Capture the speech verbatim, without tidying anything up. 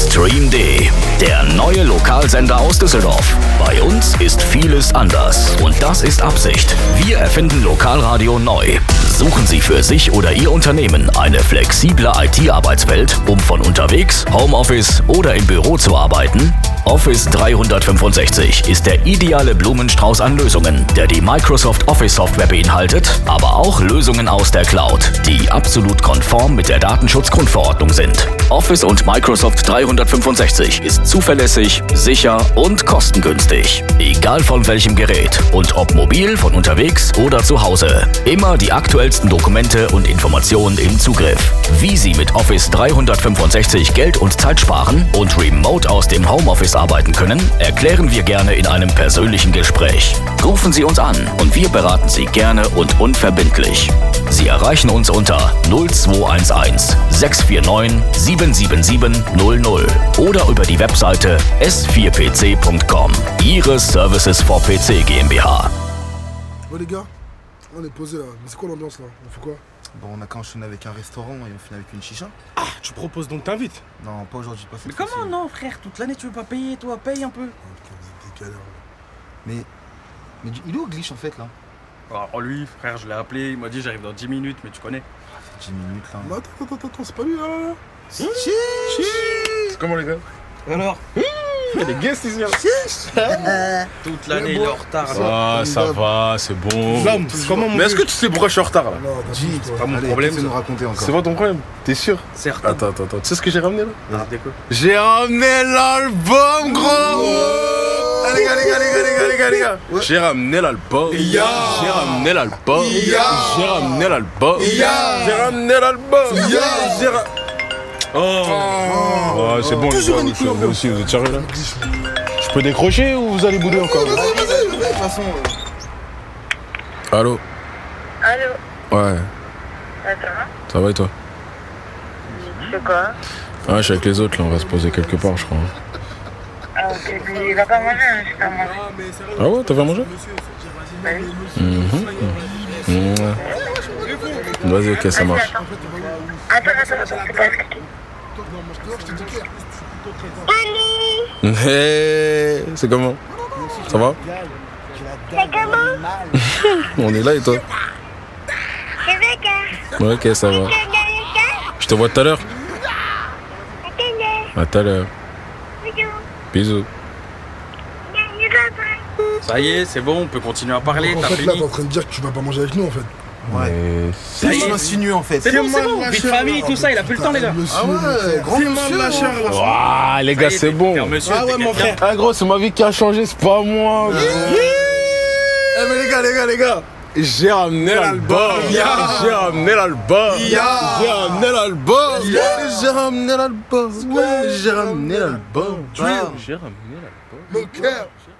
Stream D, der neue Lokalsender aus Düsseldorf. Bei uns ist vieles anders und das ist Absicht. Wir erfinden Lokalradio neu. Suchen Sie für sich oder Ihr Unternehmen eine flexible I T-Arbeitswelt, um von unterwegs, Homeoffice oder im Büro zu arbeiten? Office dreihundertfünfundsechzig ist der ideale Blumenstrauß an Lösungen, der die Microsoft Office Software beinhaltet, aber auch Lösungen aus der Cloud, die absolut konform mit der Datenschutzgrundverordnung sind. Office und Microsoft dreihundertfünfundsechzig ist zuverlässig, sicher und kostengünstig. Egal von welchem Gerät und ob mobil, von unterwegs oder zu Hause. Immer die aktuellsten Dokumente und Informationen im Zugriff. Wie Sie mit Office dreihundertfünfundsechzig Geld und Zeit sparen und remote aus dem Homeoffice arbeiten können, erklären wir gerne in einem persönlichen Gespräch. Rufen Sie uns an und wir beraten Sie gerne und unverbindlich. Sie erreichen uns unter null zwei eins eins sechs vier neun sieben sieben sieben null null oder über die Webseite s vier p c punkt com. Ihre Services for P C GmbH. Oh les gars, on est posé là. Mais c'est quoi l'ambiance là? On fait quoi? Bon, on a qu'à enchaîner avec un restaurant et on finit avec une chicha. Ah, tu proposes donc t'invites? Non, pas aujourd'hui, pas cette Mais comment fois-ci. non, frère? Toute l'année tu veux pas payer, toi? Paye un peu. Oh, putain, vous êtes des galères là. Mais, mais du- il est où Glitch en fait là? Alors lui, frère, je l'ai appelé, il m'a dit j'arrive dans dix minutes, mais tu connais. dix minutes là. Mais attends, attends, attends, attends, c'est pas lui là, là, là. Chiche. Comment les gars? Alors? Il y a des guests ici. Toute l'année il est en retard. Ah, ça va, c'est bon. Zam, comment mon Mais est-ce que vieux? tu sais pourquoi je suis en retard là? Non, t'as Dis, dit, toi. pas mon Allez, problème, essaie de ça. nous raconter encore. C'est pas ton problème? T'es sûr? Certes. Attends, attends, attends. Tu sais ce que j'ai ramené là? Ah, déco. J'ai ramené l'album, gros! Ah, les gars, les gars, les gars, les gars, les gars, les gars. J'ai ramené l'album. Ya. J'ai ramené l'album. Ya. J'ai ramené l'album. Ya. J'ai ramené l'album. Ya. J'ai ra- Oh. Ouais, c'est bon, les Toujours gars, un vous, Nicolas, vous aussi, vous êtes sérieux là? Je peux décrocher ou vous allez bouder encore? De toute façon, euh, Allô? Allô, Ouais, attends, ça va et toi? tu fais quoi? Ouais, je suis avec les autres là, on va se poser quelque part, je crois. Ah, ok, mais il va pas manger, hein, je vais pas manger. Ah ouais, t'as fait à manger? Bah oui. Mhm. Mhm. Vas-y, ok, ça marche. Attends, attends, attends, c'est pas expliqué. Hey, c'est comment? Ça va? C'est comment? On est là et toi? C'est vrai que... Ouais, ok, ça va. Je te vois tout à l'heure. À tout à l'heure. Bisous. Ça y est, c'est bon, on peut continuer à parler, En t'as fait, là, t'es fini. en train de dire que tu vas pas manger avec nous en fait. ouais. Mais... C'est ce qui m'insinue en fait. C'est bon, c'est bon, vie de famille, tout ça, il a plus le temps les gars. Ah ouais, grand monsieur. hein. Ouah, les gars, Ça y est, c'est t'es- bon. t'es un monsieur, Ah ouais, t'es mon quelqu'un. frère. Ah gros, c'est ma vie qui a changé, c'est pas moi. gros. Eh mais les gars, les gars, les gars, j'ai ramené l'album. Ya. J'ai ramené l'album. Ya. J'ai ramené l'album. J'ai ramené l'album. J'ai ramené l'album. Ah. J'ai ramené l'album. No cap.